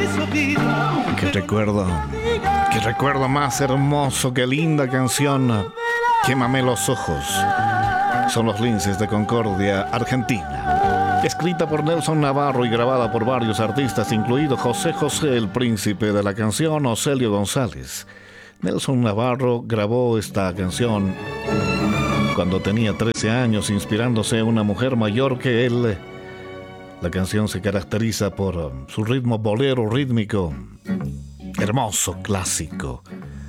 Qué recuerdo más hermoso, qué linda canción. Quémame los ojos. Son los Linces de Concordia, Argentina. Escrita por Nelson Navarro y grabada por varios artistas, incluido José José, el príncipe de la canción, Ocelio González. Nelson Navarro grabó esta canción cuando tenía 13 años, inspirándose en una mujer mayor que él. La canción se caracteriza por su ritmo bolero rítmico, hermoso, clásico.